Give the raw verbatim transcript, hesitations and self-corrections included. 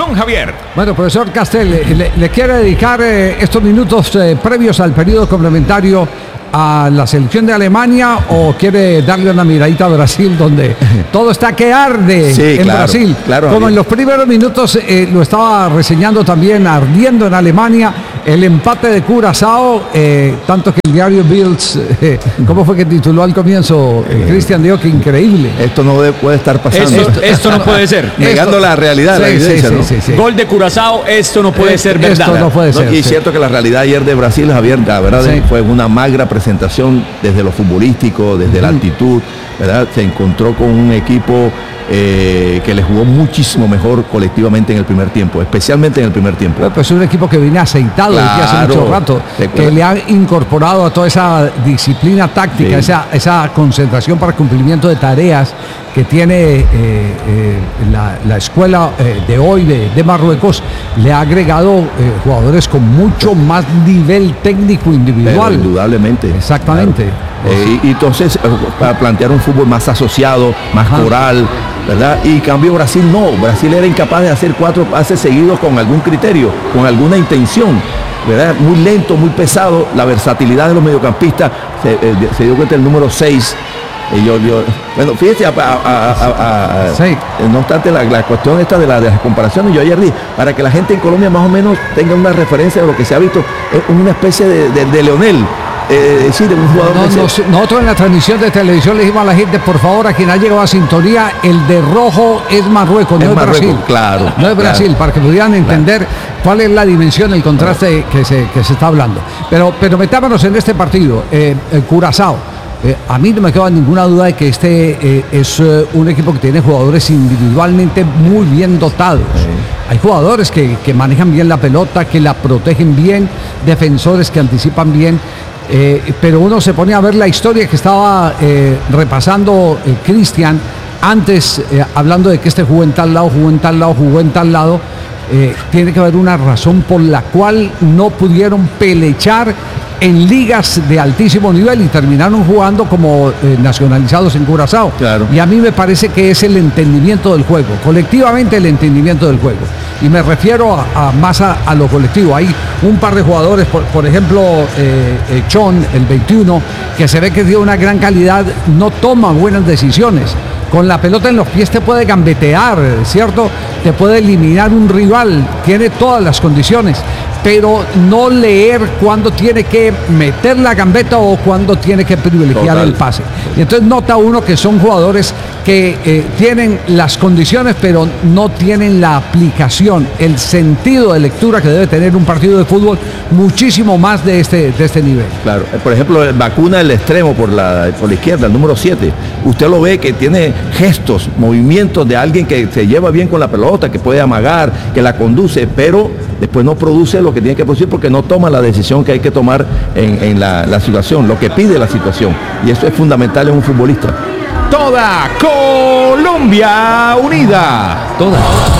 don Javier. Bueno, profesor Castel, ¿le, le quiere dedicar eh, estos minutos eh, previos al periodo complementario a la selección de Alemania o quiere darle una miradita a Brasil donde todo está que arde sí, en claro, Brasil? Claro, Como en los primeros minutos eh, lo estaba reseñando también, ardiendo en Alemania el empate de Curazao, eh, tanto que el diario Bilds, eh, ¿cómo fue que tituló al comienzo? Eh, Cristian dijo que increíble. Esto no debe, puede estar pasando. Esto, esto no puede ser. Negando esto, la realidad, sí, la evidencia, sí, ¿no? sí, sí, sí. Gol de Curazao, esto no puede Eh, ser verdad. Esto no puede ser. No, y es sí. cierto que la realidad ayer de Brasil, Javier, la verdad Sí. fue una magra presentación desde lo futbolístico, desde la actitud, ¿verdad? Se encontró con un equipo eh, que le jugó muchísimo mejor colectivamente en el primer tiempo, especialmente en el primer tiempo. Pues es un equipo que viene aceitado desde hace Claro. mucho rato, que le han incorporado a toda esa disciplina táctica, Sí. esa, esa concentración para cumplimiento de tareas que tiene eh, eh, la, la escuela eh, de hoy de, de Marruecos. Le ha agregado eh, jugadores con mucho más nivel técnico individual. Pero indudablemente. Exactamente. Claro. Eh, y, y entonces, eh, para plantear un fútbol más asociado, más Ajá. coral, ¿verdad? Y cambio Brasil no. Brasil era incapaz de hacer cuatro pases seguidos con algún criterio, con alguna intención, ¿verdad? Muy lento, muy pesado. La versatilidad de los mediocampistas, se, eh, se dio cuenta el número seis. Y yo, yo, bueno, fíjese, a, a, a, a, a, Sí. no obstante la, la cuestión esta de, la, de las comparaciones, yo ayer dije, para que la gente en Colombia más o menos tenga una referencia de lo que se ha visto, es una especie de, de, de Leonel, eh, es decir, de un jugador No, de ese- nos- nosotros en la transmisión de televisión le dijimos a la gente, por favor, a quien ha llegado a sintonía, el de rojo es Marruecos, no Es es, Marruecos, Brasil. claro, No es claro. Brasil, para que pudieran entender cuál es la dimensión, el contraste que se, que se está hablando. Pero, pero metámonos en este partido, eh, el Curazao. Eh, a mí no me queda ninguna duda de que este eh, es eh, un equipo que tiene jugadores individualmente muy bien dotados. Hay jugadores que, que manejan bien la pelota, que la protegen bien, defensores que anticipan bien. Eh, pero uno se pone a ver la historia que estaba eh, repasando eh, Cristian antes, eh, hablando de que este jugó en tal lado, jugó en tal lado, jugó en tal lado. Eh, tiene que haber una razón por la cual no pudieron pelechar en ligas de altísimo nivel y terminaron jugando como eh, nacionalizados en Curazao. Claro. Y a mí me parece que es el entendimiento del juego, colectivamente el entendimiento del juego. Y me refiero a, a más a, a lo colectivo. Hay un par de jugadores, por, por ejemplo, eh, eh, Chon, el veintiuno, que se ve que tiene una gran calidad, no toma buenas decisiones. Con la pelota en los pies te puede gambetear, ¿cierto? Te puede eliminar un rival, tiene todas las condiciones, pero no leer cuándo tiene que meter la gambeta o cuándo tiene que privilegiar Total. el pase. Y entonces nota uno que son jugadores que eh, tienen las condiciones, pero no tienen la aplicación, el sentido de lectura que debe tener un partido de fútbol muchísimo más de este, de este nivel. Claro, por ejemplo, Vacuna el extremo por la, por la izquierda, el número siete. Usted lo ve que tiene gestos, movimientos de alguien que se lleva bien con la pelota, que puede amagar, que la conduce, pero después no produce lo que tiene que producir porque no toma la decisión que hay que tomar en, en la, la situación, lo que pide la situación. Y eso es fundamental en un futbolista. Toda Colombia unida. Todas.